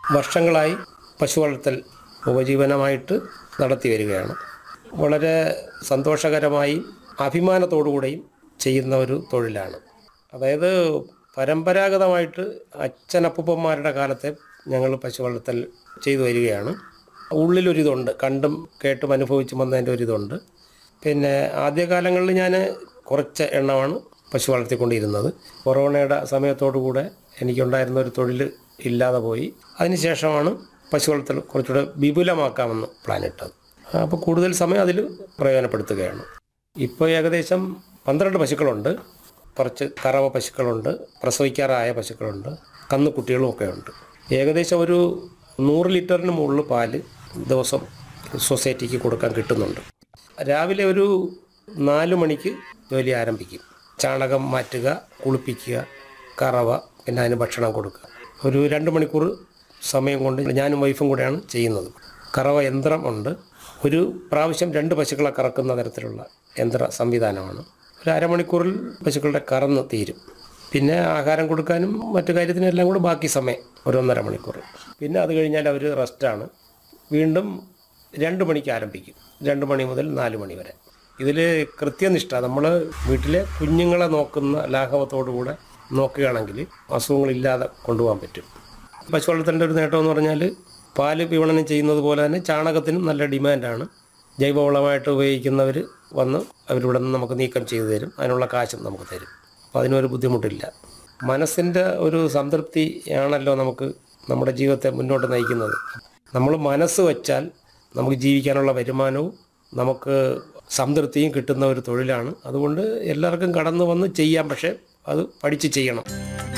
വർഷങ്ങളായി പശു വളർത്തൽ ഉപജീവനമായിട്ട് നടത്തി വരികയാണ്. വളരെ സന്തോഷകരമായി അഭിമാനത്തോടുകൂടെയും ചെയ്യുന്ന ഒരു തൊഴിലാണ്. അതായത് പരമ്പരാഗതമായിട്ട് അച്ഛനപ്പൂപ്പന്മാരുടെ കാലത്തെ ഞങ്ങൾ പശു വളർത്തൽ ചെയ്തു വരികയാണ്. ഉള്ളിലൊരിതുണ്ട്, കണ്ടും കേട്ടും അനുഭവിച്ചും വന്നതിൻ്റെ ഒരിതുണ്ട്. പിന്നെ ആദ്യകാലങ്ങളിൽ ഞാൻ കുറച്ച് എണ്ണമാണ് പശു വളർത്തിക്കൊണ്ടിരുന്നത്. കൊറോണയുടെ സമയത്തോടുകൂടെ എനിക്കുണ്ടായിരുന്ന ഒരു തൊഴിൽ ഇല്ലാതെ പോയി. അതിനുശേഷമാണ് പശു വളർത്തൽ കുറച്ചുകൂടെ വിപുലമാക്കാമെന്ന് പ്ലാനിട്ടത്. അപ്പോൾ കൂടുതൽ സമയം അതിൽ പ്രയോജനപ്പെടുത്തുകയാണ്. ഇപ്പോൾ ഏകദേശം 12 പശുക്കളുണ്ട്. കുറച്ച് കറവ പശുക്കളുണ്ട്, പ്രസവിക്കാറായ പശുക്കളുണ്ട്, കന്നുകുട്ടികളും ഒക്കെ ഉണ്ട്. ഏകദേശം ഒരു 100 ലിറ്ററിന് മുകളിൽ പാല് ദിവസം സൊസൈറ്റിക്ക് കൊടുക്കാൻ കിട്ടുന്നുണ്ട്. രാവിലെ ഒരു 4 മണിക്ക് ജോലി ആരംഭിക്കും. ചാണകം മാറ്റുക, കുളിപ്പിക്കുക, കറവ, പിന്നെ അതിന് ഭക്ഷണം കൊടുക്കുക. ഒരു 2 മണിക്കൂർ സമയം കൊണ്ട് ഞാനും വൈഫും കൂടെയാണ് ചെയ്യുന്നത്. കറവ യന്ത്രം ഉണ്ട്. ഒരു പ്രാവശ്യം 2 പശുക്കളെ കറക്കുന്ന തരത്തിലുള്ള യന്ത്ര സംവിധാനമാണ്. ഒരു അരമണിക്കൂറിൽ പശുക്കളുടെ കറന്ന് തീരും. പിന്നെ ആഹാരം കൊടുക്കാനും മറ്റു കാര്യത്തിനും എല്ലാം കൂടെ ബാക്കി സമയം ഒരു 1.5 മണിക്കൂർ. പിന്നെ അത് കഴിഞ്ഞാൽ അവർ റെസ്റ്റാണ്. വീണ്ടും 2 മണിക്ക് ആരംഭിക്കും. 2 മണി മുതൽ 4 മണി വരെ. ഇതിൽ കൃത്യനിഷ്ഠ, നമ്മൾ വീട്ടിലെ കുഞ്ഞുങ്ങളെ നോക്കുന്ന ലാഘവത്തോടുകൂടെ നോക്കുകയാണെങ്കിൽ അസുഖങ്ങളില്ലാതെ കൊണ്ടുപോകാൻ പറ്റും. പശു വളർത്തലിൻ്റെ ഒരു നേട്ടമെന്ന് പറഞ്ഞാൽ പാല് വിപണനം ചെയ്യുന്നത് പോലെ തന്നെ ചാണകത്തിനും നല്ല ഡിമാൻഡാണ്. ജൈവവളമായിട്ട് ഉപയോഗിക്കുന്നവർ വന്ന് അവരിവിടെ നിന്ന് നമുക്ക് നീക്കം ചെയ്തു തരും. അതിനുള്ള കാശും നമുക്ക് തരും. അപ്പോൾ അതിനൊരു ബുദ്ധിമുട്ടില്ല. മനസ്സിൻ്റെ ഒരു സംതൃപ്തിയാണല്ലോ നമുക്ക് നമ്മുടെ ജീവിതത്തെ മുന്നോട്ട് നയിക്കുന്നത്. നമ്മൾ മനസ്സ് വച്ചാൽ നമുക്ക് ജീവിക്കാനുള്ള വരുമാനവും നമുക്ക് സംതൃപ്തിയും കിട്ടുന്ന ഒരു തൊഴിലാണ്. അതുകൊണ്ട് എല്ലാവർക്കും കടന്നു വന്ന് ചെയ്യാം. പക്ഷേ അത് പഠിച്ച് ചെയ്യണം.